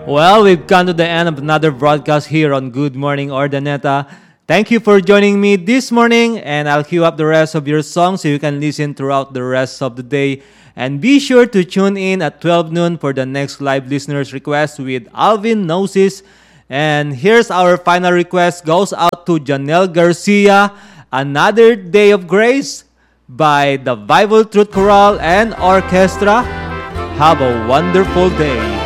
Well, we've come to the end of another broadcast here on Good Morning Ordaneta. Thank you for joining me this morning, and I'll queue up the rest of your songs so you can listen throughout the rest of the day. And be sure to tune in at 12 noon for the next live listeners request with Alvin Gnosis. And here's our final request goes out to Janelle Garcia, Another Day of Grace by the Bible Truth Chorale and Orchestra. Have a wonderful day.